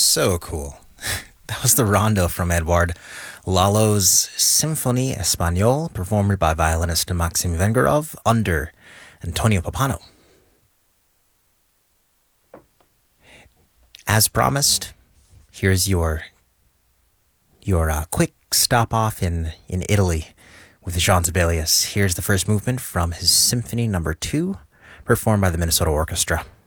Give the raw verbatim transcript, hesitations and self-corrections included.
So cool. That was the rondo from Edward Lalo's Symphonie Espagnole, performed by violinist Maxim Vengerov under Antonio Papano. As promised, here's your your uh, quick stop off in, in Italy with Jean Sibelius. Here's the first movement from his Symphony Number Two, performed by the Minnesota Orchestra.